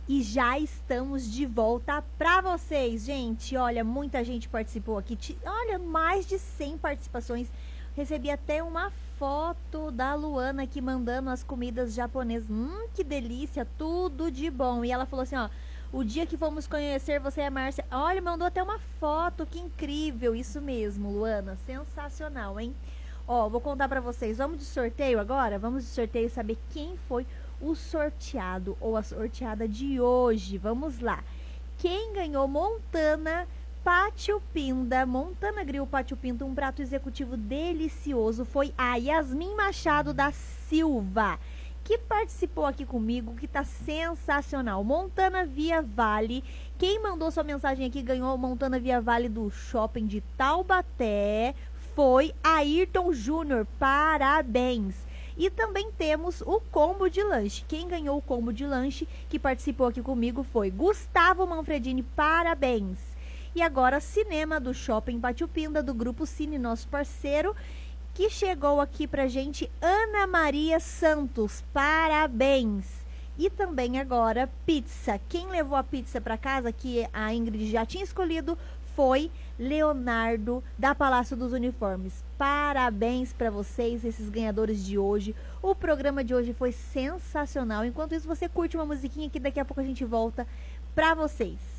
E já estamos de volta pra vocês, gente. Olha, muita gente participou aqui. Olha, mais de 100 participações. Recebi até uma foto da Luana aqui mandando as comidas japonesas. Que delícia, tudo de bom. E ela falou assim, ó, o dia que fomos conhecer você e a Márcia. Olha, mandou até uma foto, que incrível. Isso mesmo, Luana, sensacional, hein? Ó, vou contar pra vocês. Vamos de sorteio agora? Vamos de sorteio saber quem foi o sorteado ou a sorteada de hoje. Vamos lá. Quem ganhou Montana Pátio Pinda, Montana Grill Pátio Pinda, um prato executivo delicioso, foi a Yasmin Machado da Silva, que participou aqui comigo, que tá sensacional. Montana Via Vale. Quem mandou sua mensagem aqui ganhou Montana Via Vale do Shopping de Taubaté foi Ayrton Júnior. Parabéns! E também temos o combo de lanche. Quem ganhou o combo de lanche, que participou aqui comigo, foi Gustavo Manfredini. Parabéns! E agora, cinema do Shopping Pátio Pinda, do Grupo Cine, nosso parceiro, que chegou aqui pra gente, Ana Maria Santos. Parabéns! E também agora, pizza. Quem levou a pizza pra casa, que a Ingrid já tinha escolhido, foi Leonardo da Palácio dos Uniformes. Parabéns para vocês, esses ganhadores de hoje. O programa de hoje foi sensacional. Enquanto isso, você curte uma musiquinha que daqui a pouco a gente volta para vocês.